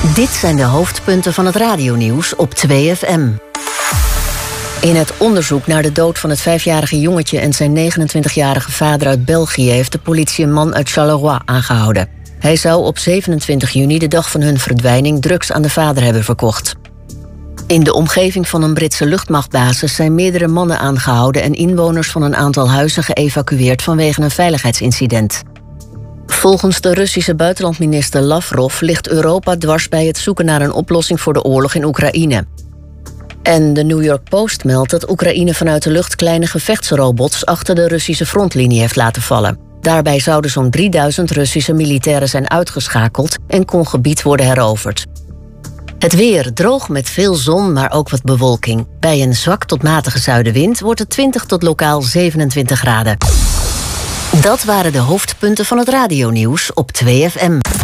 Dit zijn de hoofdpunten van het radionieuws op 2FM. In het onderzoek naar de dood van het 5-jarige jongetje en zijn 29-jarige vader uit België heeft de politie een man uit Charleroi aangehouden. Hij zou op 27 juni, de dag van hun verdwijning, drugs aan de vader hebben verkocht. In de omgeving van een Britse luchtmachtbasis zijn meerdere mannen aangehouden en inwoners van een aantal huizen geëvacueerd vanwege een veiligheidsincident. Volgens de Russische buitenlandminister Lavrov ligt Europa dwars bij het zoeken naar een oplossing voor de oorlog in Oekraïne. En de New York Post meldt dat Oekraïne vanuit de lucht kleine gevechtsrobots achter de Russische frontlinie heeft laten vallen. Daarbij zouden zo'n 3000 Russische militairen zijn uitgeschakeld en kon gebied worden heroverd. Het weer droog met veel zon, maar ook wat bewolking. Bij een zwak tot matige zuidenwind wordt het 20 tot lokaal 27 graden. Dat waren de hoofdpunten van het radionieuws op 2FM.